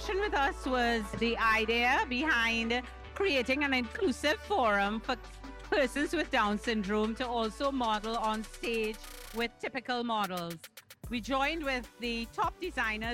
discussion with us was the idea behind creating an inclusive forum for persons with Down syndrome to also model on stage with typical models. We joined with the top designers